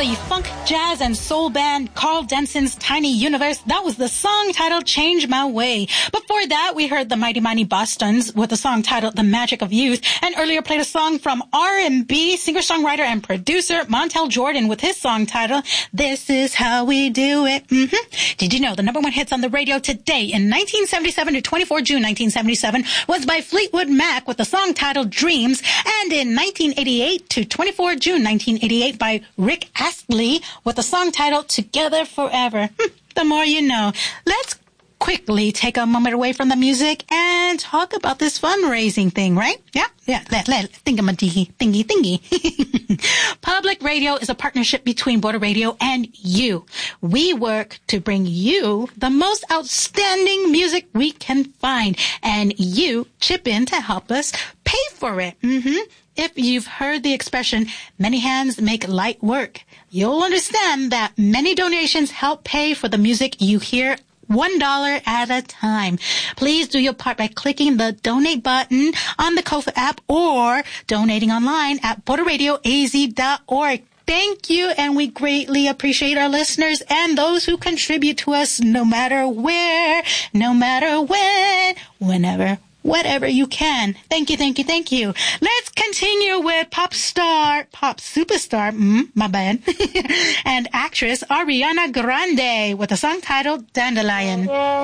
the funk, jazz, and soul band Carl Denson's Tiny Universe. That was the song titled Change My Way. Before that, we heard the Mighty Mighty Bostons with the song titled The Magic of Youth, and earlier played a song from R&B singer-songwriter and producer Montel Jordan with his song titled This Is How We Do It. Did you know the number one hits on the radio today in 1977 to 24 June 1977 was by Fleetwood Mac with the song titled Dreams, and in 1988 to 24 June 1988 by Rick Astley with the song titled Together Forever. The more you know. Let's quickly take a moment away from the music and talk about this fundraising thing, right? Yeah. Thingy. Public radio is a partnership between Border Radio and you. We work to bring you the most outstanding music we can find, and you chip in to help us pay for it. If you've heard the expression, many hands make light work, you'll understand that many donations help pay for the music you hear $1 at a time. Please do your part by clicking the donate button on the Ko-Fi app or donating online at borderradioaz.org. Thank you, and we greatly appreciate our listeners and those who contribute to us no matter where, no matter when, whenever, whatever you can. Thank you. Let's continue with pop superstar, my bad, and actress Ariana Grande with a song titled Dandelion.